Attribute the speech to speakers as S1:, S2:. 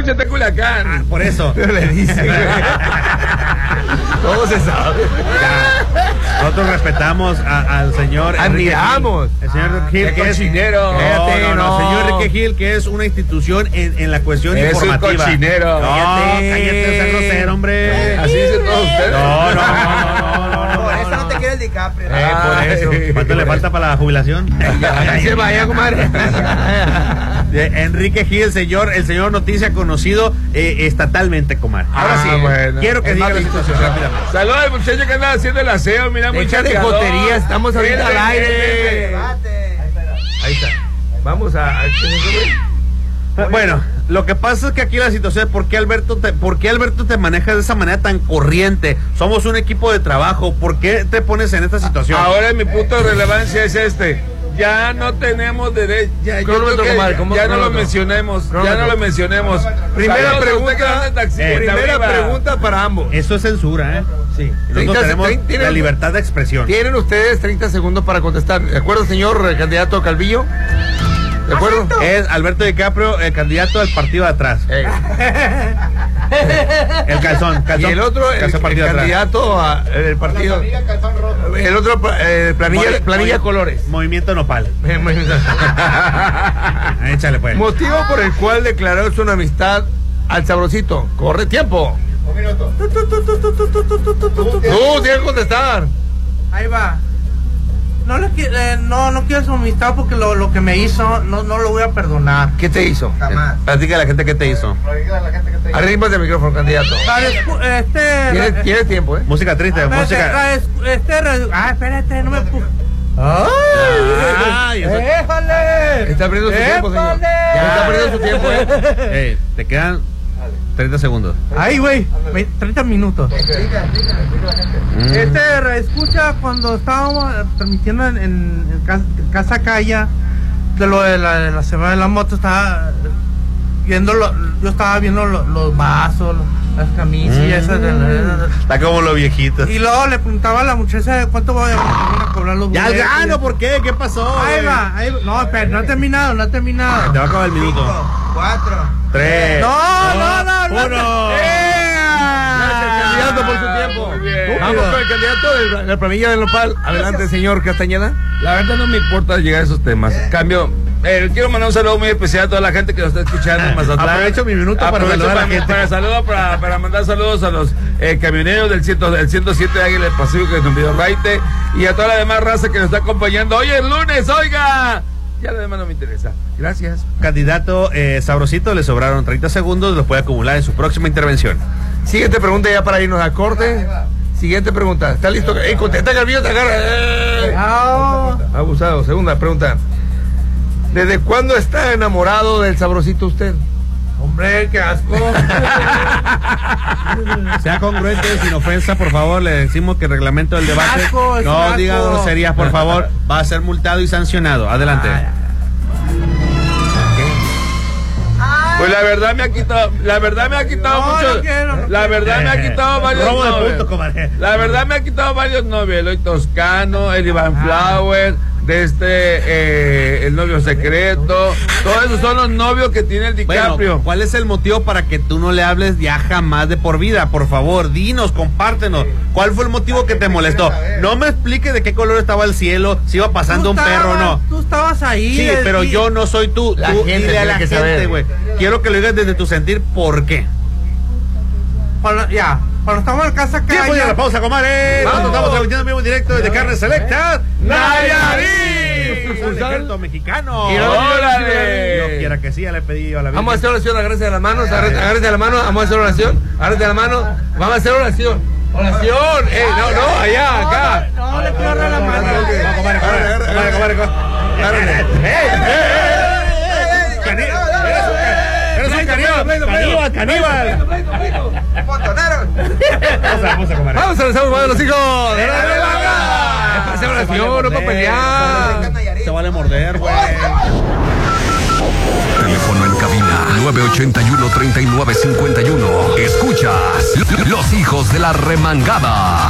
S1: Pancho está en Culiacán.
S2: Por eso.
S3: Le dice, güey. Todo se sabe.
S2: Nosotros respetamos al señor Enrique
S3: Admiramos.
S2: Gil. El señor Gil, que es
S1: cochinero.
S2: No, señor Enrique Gil, que es una institución en la cuestión
S1: Es
S2: informativa.
S1: un cochinero.
S2: No, cállate, sea grosero, hombre.
S1: Así dicen todos ustedes.
S2: No.
S4: Por eso no te quiere el DiCaprio.
S2: Por eso. ¿Cuánto le falta para la jubilación?
S3: Ahí se vaya, comadre.
S2: Enrique Gil, el señor Noticia, conocido estatalmente, comadre. Ahora sí,
S1: bueno.
S2: quiero que diga la situación rápidamente.
S1: Saludos al muchacho que anda haciendo el aseo. Mira,
S3: Deja de
S1: chateador.
S3: jotería, estamos ahorita al aire.
S4: Debate.
S3: Ahí está. Vamos a...
S2: Bueno, lo que pasa es que aquí la situación es ¿por qué Alberto te manejas de esa manera tan corriente? Somos un equipo de trabajo, ¿por qué te pones en esta situación?
S1: Ahora mi punto de relevancia es este. Ya no tenemos derecho. Ya no lo mencionemos. Ya no lo mencionemos.
S3: Primera pregunta para ambos.
S2: Eso es censura, ¿eh?
S3: Sí.
S2: Nosotros tenemos la libertad de expresión.
S3: Tienen ustedes 30 segundos para contestar. ¿De acuerdo, señor candidato Calvillo? ¿De acuerdo?
S2: Es Alberto DiCaprio, el candidato del partido de atrás. El calzón.
S3: Y el otro, el candidato del partido. El otro, planilla colores.
S2: Movimiento Nopal. Échale pues.
S3: Motivo por el cual declaró su amistad al Sabrosito. Corre tiempo.
S4: 1 minuto.
S3: Tú tienes que contestar.
S5: Ahí va. No quiero su amistad porque lo que me hizo no lo voy a perdonar.
S3: ¿Qué te hizo?
S4: Jamás.
S2: Platica a la gente qué te hizo.
S3: Arriba del micrófono, candidato. Tienes tiempo, ¿eh?
S2: Música triste, música.
S5: Espérate, no me
S3: ¡Éjale! Está perdiendo su tiempo, señor. Ya está perdiendo su tiempo, ¿eh?
S2: Te quedan 30 segundos.
S5: Ay, güey, 30 minutos. Escucha cuando estábamos transmitiendo en Casa Calla de lo de la semana de la moto, estaba viendo yo estaba viendo los vasos, las camisas y esas
S2: Está como los viejitos.
S5: y luego le preguntaba a la muchacha cuánto voy a cobrar los
S2: Ya
S5: boletos.
S2: gano, ¿por qué? ¿Qué pasó?
S5: Ahí va. No, espera, no ha terminado.
S2: Te va a acabar el minuto.
S4: 4.
S2: 3.
S5: No.
S2: 1.
S3: Gracias, candidato, por su tiempo.
S1: Muy bien.
S3: Vamos con el candidato de la planilla del Nopal. Adelante, señor Castañeda.
S1: La verdad no me importa llegar a esos temas. Cambio. Quiero mandar un saludo muy especial a toda la gente que nos está escuchando en Mazatlán.
S2: Aprovecho mi minuto para saludar a la gente.
S1: Para mandar saludos a los camioneros del 107 de Águila del Pacífico que nos envió Raite y a toda la demás raza que nos está acompañando. Hoy es lunes, oiga. Ya lo demás no me interesa. Gracias.
S2: Candidato Sabrosito, le sobraron 30 segundos, los puede acumular en su próxima intervención.
S3: Siguiente pregunta ya para irnos a corte. Siguiente pregunta. ¿Está listo? Contesta, Calvillo, te agarra. Abusado. Segunda pregunta. ¿Desde cuándo está enamorado del Sabrosito usted?
S5: Hombre, qué asco.
S2: Sea congruente, sin ofensa, por favor. Le decimos que el reglamento del debate
S5: Asco,
S2: no
S5: asco.
S2: diga groserías, por favor. Va a ser multado y sancionado. Adelante.
S1: Pues la verdad me ha quitado mucho.
S5: No quiero.
S1: La verdad me ha quitado varios
S2: Robo de
S1: novios.
S2: puntos, comadre.
S1: La verdad me ha quitado varios novios. Eloy Toscano, el Iván Flower, el novio secreto. Todos esos son los novios que tiene el DiCaprio.
S2: Bueno, ¿cuál es el motivo para que tú no le hables ya jamás de por vida? Por favor, dinos, compártenos. ¿Cuál fue el motivo que te molestó? No me expliques de qué color estaba el cielo, si iba pasando un perro o no.
S5: Tú estabas ahí.
S2: Sí, pero yo no soy tú.
S3: La
S2: Tú
S3: gente
S2: dile a
S3: tiene
S2: la
S3: que
S2: gente,
S3: saber.
S2: güey. Quiero que lo digas desde tu sentir, ¿por qué?
S5: Cuando estamos en Casa Calla.
S2: Tiempo de la pausa, comadre.
S3: Vamos.
S2: Nosotros estamos transmitiendo en vivo directo desde Carne Selecta
S1: Nayarit.
S2: Ejército mexicano.
S3: ¡Órale!
S2: Yo quiera que sí, ya le pedí a la
S3: Vamos a hacer oración, agárrese de las manos, agárrese de la mano, vamos a hacer oración, agárrese de la mano, vamos a hacer oración. Oración, no, allá, acá.
S5: No le quiero agarrar la mano.
S2: Eres un caníbal.
S4: Montonero.
S2: Vamos a comer.
S3: Vamos a rezar a los hijos. Es para hacer oración, no para pelear.
S2: Se vale morder, güey.
S6: Teléfono en cabina 981-3951. Escuchas Los Hijos de la Remangada.